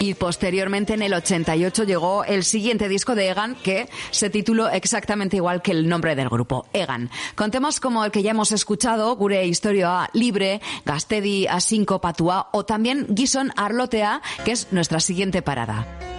Y posteriormente, en el 88, llegó el siguiente disco de Egan, que se tituló exactamente igual que el nombre del grupo, Egan. Con temas como el que ya hemos escuchado, Gure Historia Libre, Gaztedi Asinko Patua, o también Gizon Arlotea, que es nuestra siguiente parada.